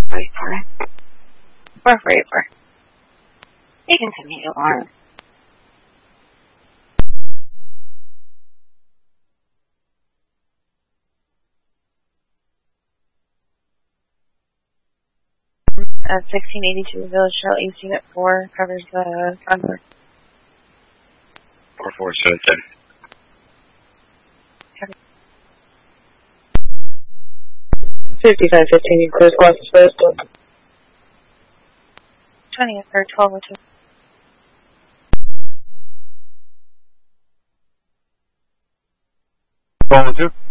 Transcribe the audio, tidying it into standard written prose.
444. You can send me the alarm. At 1682 Village Trail, AC at 4, covers the front door. 4477. Covers. 5515, clears Glasses first. 20th or 1202. Call 2.